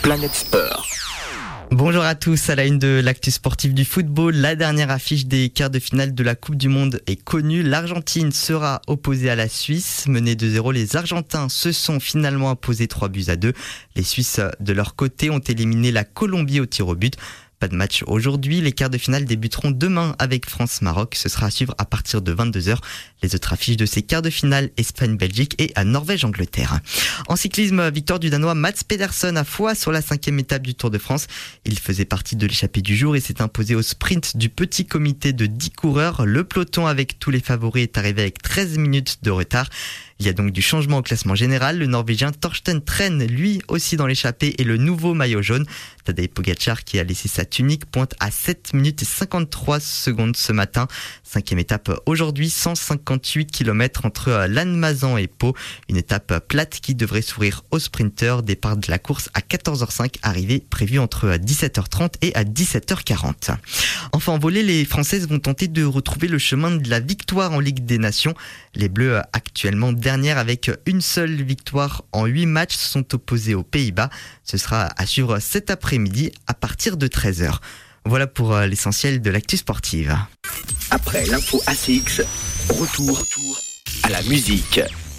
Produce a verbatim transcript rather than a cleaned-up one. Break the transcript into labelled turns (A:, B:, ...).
A: Planète Sport.
B: Bonjour à tous, à la une de l'actu sportif du football, la dernière affiche des quarts de finale de la Coupe du Monde est connue. L'Argentine sera opposée à la Suisse. Menés deux zéro, les Argentins se sont finalement imposés trois buts à deux. Les Suisses, de leur côté, ont éliminé la Colombie au tir au but. Pas de match aujourd'hui, les quarts de finale débuteront demain avec France-Maroc. Ce sera à suivre à partir de vingt-deux heures. Les autres affiches de ces quarts de finale, Espagne-Belgique et à Norvège-Angleterre. En cyclisme, victoire du Danois Mats Pedersen à Foix sur la cinquième étape du Tour de France. Il faisait partie de l'échappée du jour et s'est imposé au sprint du petit comité de dix coureurs. Le peloton avec tous les favoris est arrivé avec treize minutes de retard. Il y a donc du changement au classement général. Le Norvégien Torsten Tren, lui aussi dans l'échappée, et le nouveau maillot jaune. Tadej Pogacar, qui a laissé sa tunique, pointe à sept minutes et cinquante-trois secondes ce matin. Cinquième étape aujourd'hui, cent cinquante-huit kilomètres entre Lannemezan et Pau. Une étape plate qui devrait s'ouvrir aux sprinteurs. Départ de la course à quatorze heures cinq, arrivée prévue entre dix-sept heures trente et à dix-sept heures quarante. Enfin, en volée, les Françaises vont tenter de retrouver le chemin de la victoire en Ligue des Nations. Les Bleus, actuellement dernière avec une seule victoire en huit matchs, sont opposés aux Pays-Bas. Ce sera à suivre cet après-midi à partir de treize heures. Voilà pour l'essentiel de l'actu sportive.
A: Après l'info A C X, retour, retour à la musique.